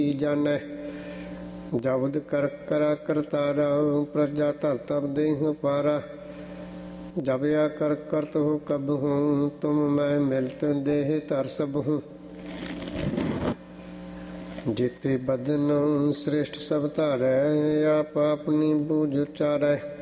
ਜਾਣੈ। ਜਬਦ ਕਰ ਕਰਾ ਕਰਤਾਰਾ ਪ੍ਰਜਾ ਧਰ ਤਬ ਦੇਹ ਪਾਰਾ। ਜਬ ਆ ਕਰ ਕਰਤ ਹੋ ਕਬ ਹੂँ ਤੁਮ ਮੈਂ ਮਿਲਤ ਦੇਹ ਧਰ ਸਭ ਹੂँ। ਜਿਤੇ ਬਦਨ ਸ੍ਰੇਸ਼ਟ ਸਭ ਧਾਰੈ ਆਪ ਆਪਣੀ ਬੂਝ ਉਚਾਰੈ।